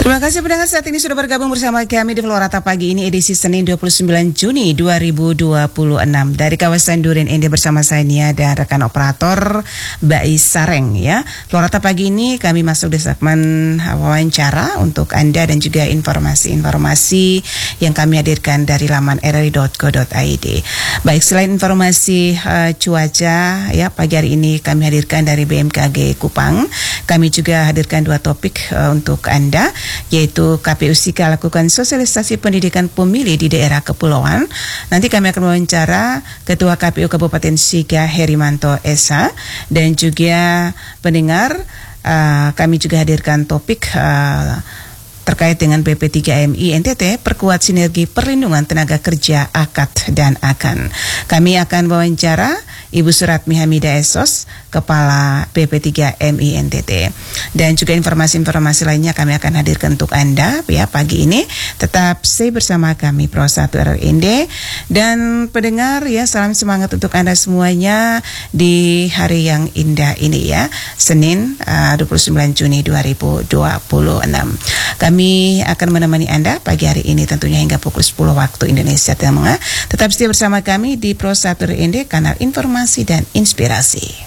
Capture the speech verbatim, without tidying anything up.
Terima kasih pendengar, saat ini sudah bergabung bersama kami di Florata Pagi ini edisi Senin dua puluh sembilan Juni dua ribu dua puluh enam dari kawasan Duren Ende bersama saya Nia dan rekan operator Mbak Isareng ya. Florata Pagi ini kami masuk di segmen wawancara untuk Anda dan juga informasi-informasi yang kami hadirkan dari laman r r i dot co dot i d. Baik, selain informasi uh, cuaca ya, pagi hari ini kami hadirkan dari B M K G Kupang. Kami juga hadirkan dua topik uh, untuk Anda, yaitu K P U Sika lakukan sosialisasi pendidikan pemilih di daerah kepulauan. Nanti kami akan wawancara Ketua K P U Kabupaten Sika Herimanto Esa, dan juga pendengar uh, kami juga hadirkan topik uh, terkait dengan B P tiga M I N T T, perkuat sinergi perlindungan tenaga kerja A K A T dan Akan. Kami akan wawancara Ibu Suratmi Hamidah Esos, Kepala B P tiga M I N T T. Dan juga informasi-informasi lainnya kami akan hadirkan untuk Anda ya pagi ini. Tetap stay bersama kami Pro satu R R I Inde. Dan pendengar ya, salam semangat untuk Anda semuanya di hari yang indah ini ya, Senin uh, dua puluh sembilan Juni dua ribu dua puluh enam. Kami akan menemani Anda pagi hari ini tentunya hingga pukul sepuluh waktu Indonesia Tengah. Tetap setia bersama kami di Pro satu R R I Inde, kanal informasi dan inspirasi.